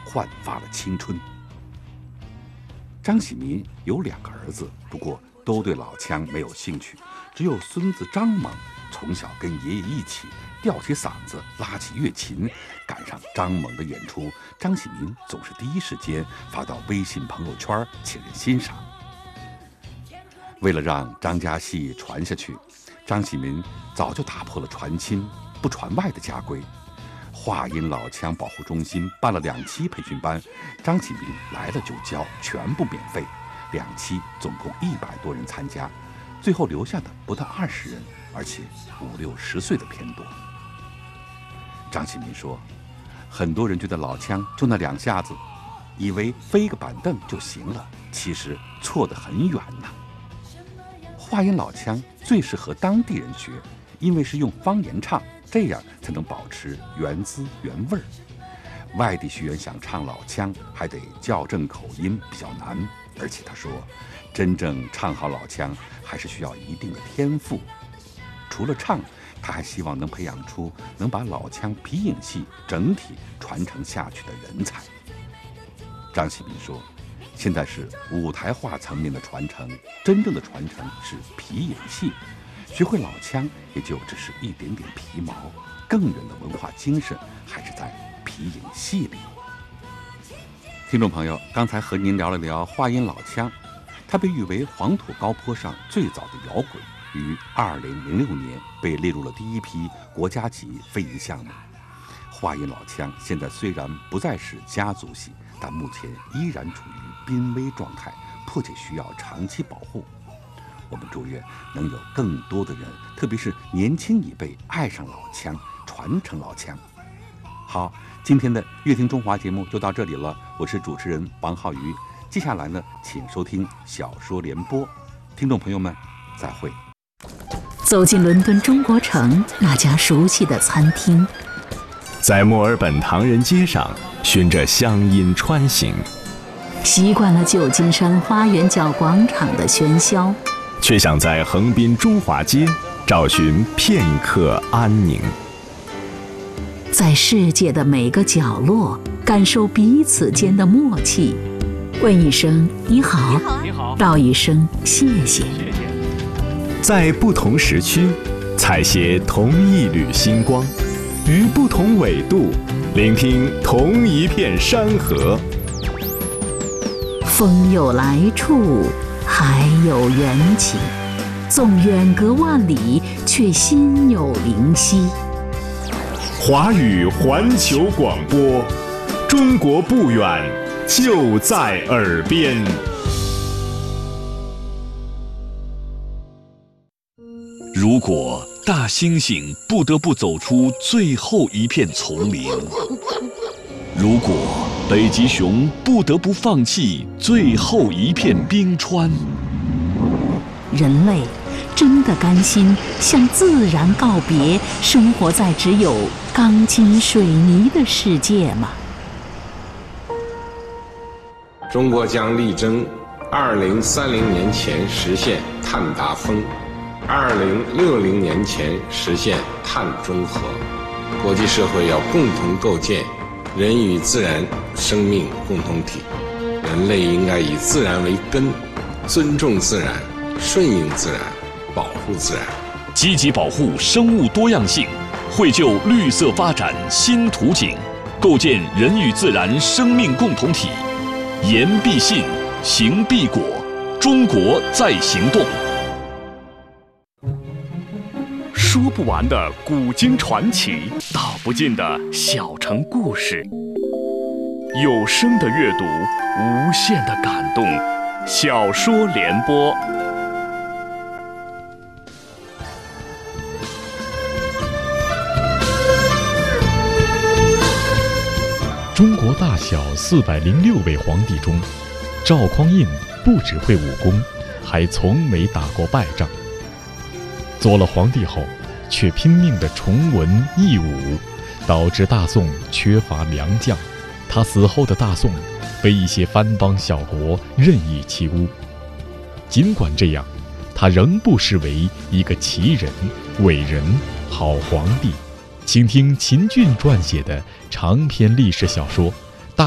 焕发了青春。张喜民有2个儿子，不过都对老腔没有兴趣，只有孙子张猛从小跟爷爷一起吊起嗓子拉起乐琴，赶上张猛的演出，张喜民总是第一时间发到微信朋友圈请人欣赏。为了让张家戏传下去，张喜民早就打破了传亲不传外的家规。话音老腔保护中心办了2期培训班，张喜民来了就教，全部免费。2期总共100多人参加，最后留下的不到20人，而且50、60岁的偏多。张喜民说，很多人觉得老腔就那2下子，以为飞个板凳就行了，其实错得很远呐。话音老腔最适合当地人学，因为是用方言唱，这样才能保持原汁原味儿。外地学员想唱老腔，还得校正口音，比较难。而且他说，真正唱好老腔还是需要一定的天赋。除了唱，他还希望能培养出能把老腔皮影戏整体传承下去的人才。张喜民说，现在是舞台化层面的传承，真正的传承是皮影戏。学会老腔也就只是一点点皮毛，更远的文化精神还是在皮影戏里。听众朋友，刚才和您聊了聊话音老腔，它被誉为黄土高坡上最早的摇滚，于2006年被列入了第1批国家级非遗项目。话音老腔现在虽然不再是家族戏，但目前依然处于濒危状态，迫切需要长期保护。我们祝愿能有更多的人，特别是年轻一辈爱上老腔，传承老腔。好，今天的乐听中华节目就到这里了，我是主持人王浩宇。接下来呢，请收听小说联播，听众朋友们再会。 走进伦敦中国城那家熟悉的餐厅， 在墨尔本唐人街上循着乡音穿行， 习惯了旧金山花园角广场的喧嚣， 却想在横滨中华街找寻片刻安宁。 在世界的每个角落感受彼此间的默契，问一声你好，道一声谢谢。 在不同时区采撷同一缕星光，于不同纬度聆听同一片山河。 风有来处，海有缘起，纵远隔万里，却心有灵犀。 华语环球广播，中国不远，就在耳边。 如果大猩猩不得不走出最后一片丛林，如果北极熊不得不放弃最后一片冰川， 人类真的甘心向自然告别，生活在只有钢筋水泥的世界吗？ 中国将力争2030年前实现碳达峰，2060年前实现碳中和。国际社会要共同构建人与自然生命共同体，人类应该以自然为根，尊重自然，顺应自然，保护自然， 积极保护生物多样性，绘就绿色发展新图景，构建人与自然生命共同体。言必信，行必果，中国在行动。 说不完的古今传奇，道不尽的小城故事，有声的阅读，无限的感动。小说联播。 中国大小406位皇帝中，赵匡胤不只会武功，还从没打过败仗。做了皇帝后，却拼命地崇文抑武，导致大宋缺乏良将。他死后的大宋被一些藩邦小国任意欺侮。尽管这样，他仍不失为一个奇人、伟人、好皇帝。请听秦俊撰写的长篇历史小说《